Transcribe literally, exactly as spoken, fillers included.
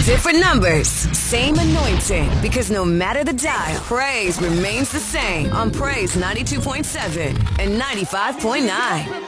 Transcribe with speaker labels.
Speaker 1: Different numbers, same anointing. Because no matter the dial, praise remains the same on Praise ninety-two point seven and ninety-five point nine.